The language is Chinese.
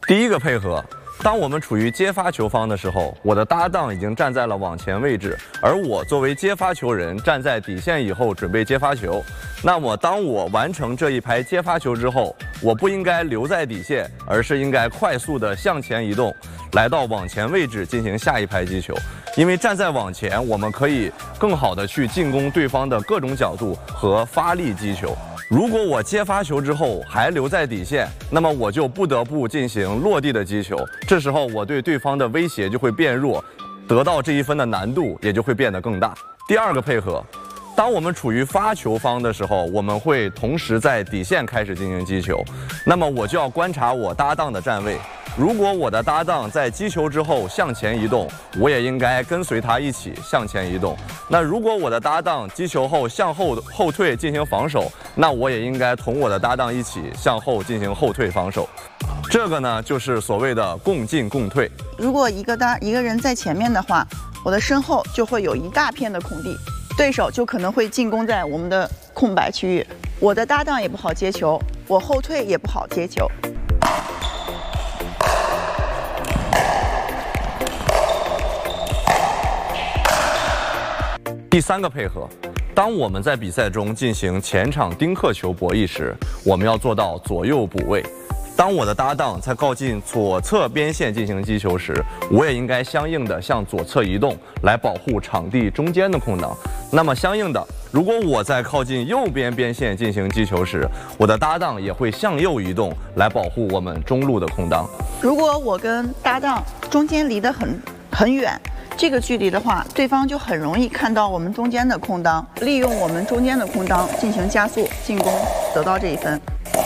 第一个配合，当我们处于接发球方的时候，我的搭档已经站在了网前位置，而我作为接发球人站在底线以后准备接发球。那么当我完成这一拍接发球之后，我不应该留在底线，而是应该快速的向前移动，来到网前位置进行下一拍击球。因为站在网前，我们可以更好的去进攻对方的各种角度和发力击球。如果我接发球之后还留在底线，那么我就不得不进行落地的击球，这时候我对对方的威胁就会变弱，得到这一分的难度也就会变得更大。第二个配合，当我们处于发球方的时候，我们会同时在底线开始进行击球，那么我就要观察我搭档的站位。如果我的搭档在击球之后向前移动，我也应该跟随他一起向前移动。那如果我的搭档击球后向后退进行防守，那我也应该同我的搭档一起向后进行后退防守。这个呢，就是所谓的共进共退。 如果一个人在前面的话，我的身后就会有一大片的空地，对手就可能会进攻在我们的空白区域，我的搭档也不好接球，我后退也不好接球。 第三个配合，当我们在比赛中进行前场丁克球博弈时，我们要做到左右补位。当我的搭档在靠近左侧边线进行击球时，我也应该相应的向左侧移动，来保护场地中间的空档。那么相应的，如果我在靠近右边边线进行击球时，我的搭档也会向右移动，来保护我们中路的空档。 如果我跟搭档中间离得很远，这个距离的话，对方就很容易看到我们中间的空当，利用我们中间的空当进行加速进攻，得到这一分。